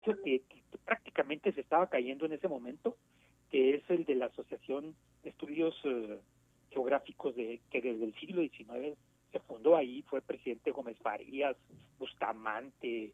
que prácticamente se estaba cayendo en ese momento, que es el de la Asociación de Estudios Geográficos que desde el siglo XIX se fundó ahí. Fue presidente Gómez Farías, Bustamante,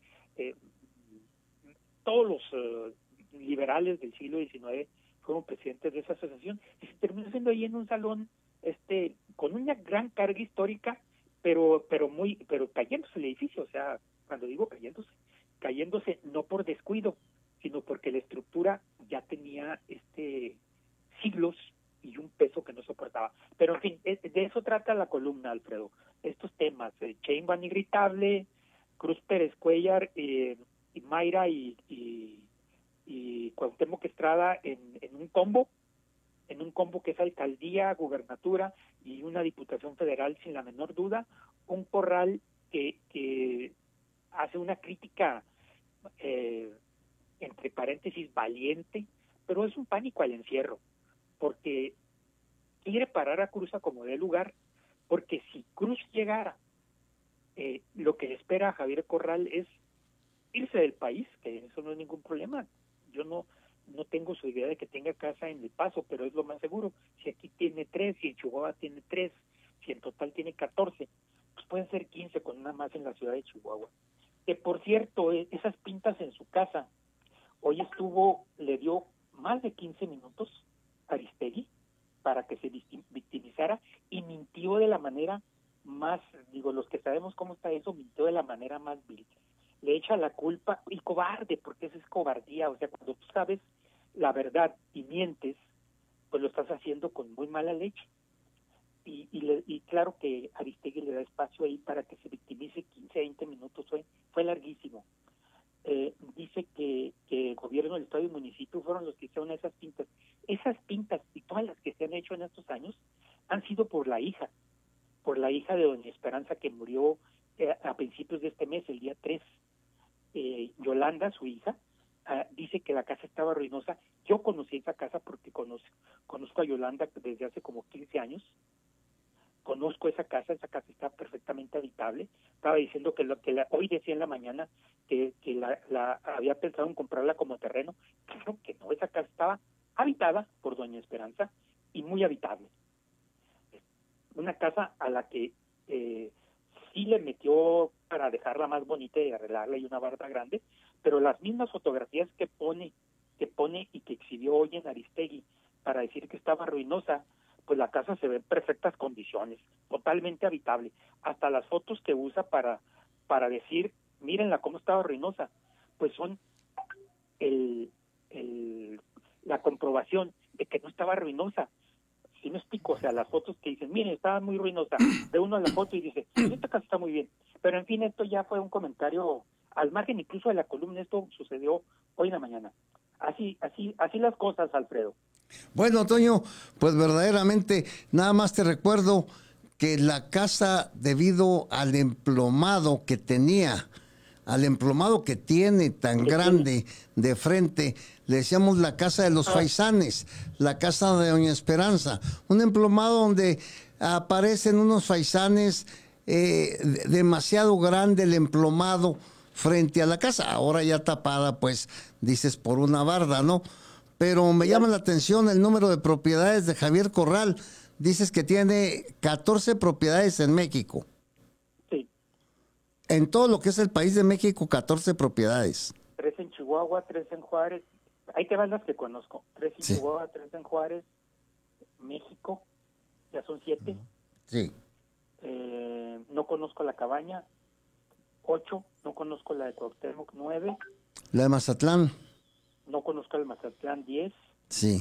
todos los liberales del siglo XIX fueron presidentes de esa asociación, y se terminó siendo ahí en un salón con una gran carga histórica, pero cayéndose el edificio. O sea, cuando digo cayéndose no por descuido, sino porque la estructura ya tenía siglos y un peso que no soportaba. Pero en fin, de eso trata la columna, Alfredo. Estos temas, Sheinbaum irritable, Cruz Pérez Cuellar, y Mayra y Cuauhtémoc Estrada en un combo que es alcaldía, gubernatura y una diputación federal sin la menor duda, un Corral que hace una crítica entre paréntesis valiente, pero es un pánico al encierro, porque quiere parar a Cruz a como dé lugar, porque si Cruz llegara, lo que le espera a Javier Corral es irse del país, que eso no es ningún problema. Yo no tengo su idea de que tenga casa en El Paso, pero es lo más seguro. Si aquí tiene 3, si en Chihuahua tiene 3, si en total tiene 14, pues pueden ser 15 con una más en la ciudad de Chihuahua. Que por cierto, esas pintas en su casa, hoy le dio más de 15 minutos a Aristegui para que se victimizara, y mintió de la manera más, los que sabemos cómo está eso, mintió de la manera más vil. Le echa la culpa, y cobarde, porque eso es cobardía. O sea, cuando tú sabes la verdad y mientes, pues lo estás haciendo con muy mala leche. Y claro que Aristegui le da espacio ahí para que se victimice 15 a 20 minutos, fue larguísimo. Dice que el gobierno del estado y el municipio fueron los que hicieron esas pintas. Esas pintas y todas las que se han hecho en estos años han sido por la hija de doña Esperanza, que murió a principios de este mes, el día 3. Yolanda, su hija, dice que la casa estaba ruinosa. Yo conocí esa casa porque conozco a Yolanda desde hace como 15 años. Conozco esa casa está perfectamente habitable. Estaba diciendo hoy decía en la mañana que la había pensado en comprarla como terreno. Claro que no, esa casa estaba habitada por doña Esperanza y muy habitable. Una casa a la que sí le metió para dejarla más bonita y arreglarla, y una barda grande, pero las mismas fotografías que pone y que exhibió hoy en Aristegui para decir que estaba ruinosa, pues la casa se ve en perfectas condiciones, totalmente habitable. Hasta las fotos que usa para decir, mírenla cómo estaba ruinosa, pues son la comprobación de que no estaba ruinosa. Si me explico, o sea, las fotos que dicen, miren, estaba muy ruinosa, ve uno a la foto y dice, esta casa está muy bien. Pero en fin, esto ya fue un comentario al margen incluso de la columna. Esto sucedió hoy en la mañana. Así las cosas, Alfredo. Bueno, Toño, pues verdaderamente nada más te recuerdo que la casa, debido al emplomado que tenía, al emplomado que tiene tan grande de frente, le decíamos la casa de los faisanes, la casa de Doña Esperanza, un emplomado donde aparecen unos faisanes, demasiado grande el emplomado frente a la casa, ahora ya tapada, pues dices, por una barda, ¿no? Pero me llama la atención el número de propiedades de Javier Corral. Dices que tiene 14 propiedades en México. Sí. En todo lo que es el país de México, 14 propiedades. 3 en Chihuahua, 3 en Juárez. Ahí te van las que conozco. 3 en Chihuahua, 3 en Juárez, México, ya son 7. Sí. No conozco la Cabaña, 8. No conozco la de Cuauhtémoc, 9. La de Mazatlán. No conozco el Mazatlán, 10. Sí.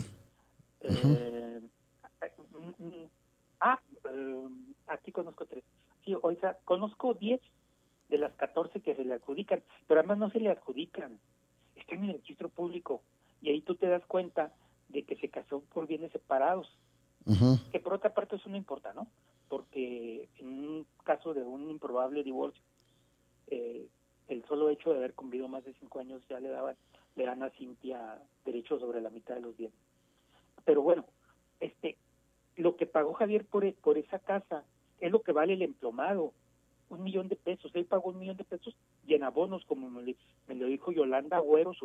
Aquí conozco 3. Sí, o sea, conozco 10 de las 14 que se le adjudican, pero además no se le adjudican, están en el registro público, y ahí tú te das cuenta de que se casó por bienes separados, que por otra parte eso no importa, ¿no? Porque en un caso de un improbable divorcio, el solo hecho de haber convivido más de 5 años ya le dan a Cintia derecho sobre la mitad de los bienes. Pero bueno, lo que pagó Javier por esa casa es lo que vale el emplomado, $1,000,000. Él pagó $1,000,000 y en abonos, como me lo dijo Yolanda Agüero,